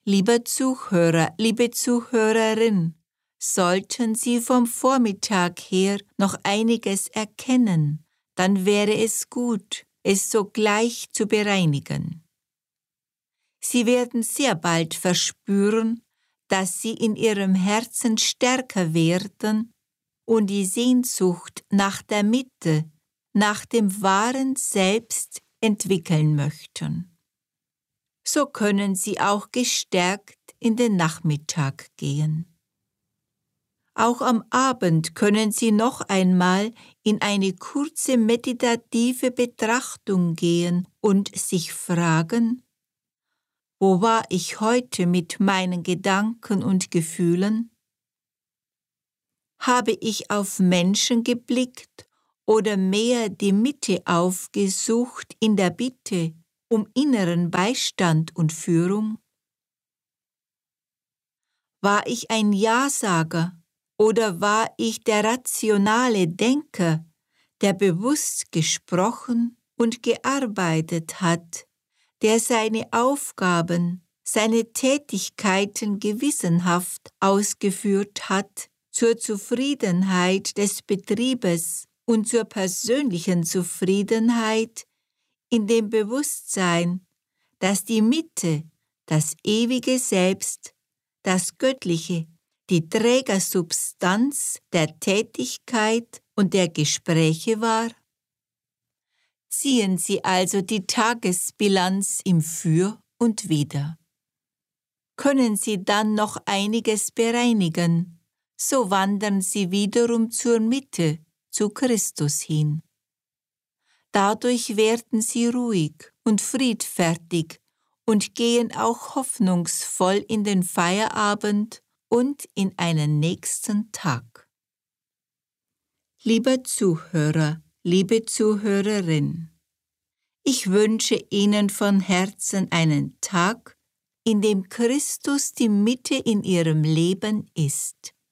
Lieber Zuhörer, liebe Zuhörerin, sollten Sie vom Vormittag her noch einiges erkennen, dann wäre es gut, es sogleich zu bereinigen. Sie werden sehr bald verspüren, dass Sie in Ihrem Herzen stärker werden und die Sehnsucht nach der Mitte, nach dem wahren Selbst entwickeln möchten. So können Sie auch gestärkt in den Nachmittag gehen. Auch am Abend können Sie noch einmal in eine kurze meditative Betrachtung gehen und sich fragen: Wo war ich heute mit meinen Gedanken und Gefühlen? Habe ich auf Menschen geblickt oder mehr die Mitte aufgesucht in der Bitte um inneren Beistand und Führung? War ich ein Ja-Sager oder war ich der rationale Denker, der bewusst gesprochen und gearbeitet hat, der seine Aufgaben, seine Tätigkeiten gewissenhaft ausgeführt hat, zur Zufriedenheit des Betriebes und zur persönlichen Zufriedenheit, in dem Bewusstsein, dass die Mitte, das ewige Selbst, das Göttliche, die Trägersubstanz der Tätigkeit und der Gespräche war? Ziehen Sie also die Tagesbilanz im Für und Wider. Können Sie dann noch einiges bereinigen, so wandern Sie wiederum zur Mitte, zu Christus hin. Dadurch werden Sie ruhig und friedfertig und gehen auch hoffnungsvoll in den Feierabend und in einen nächsten Tag. Lieber Zuhörer, liebe Zuhörerin, ich wünsche Ihnen von Herzen einen Tag, in dem Christus die Mitte in Ihrem Leben ist.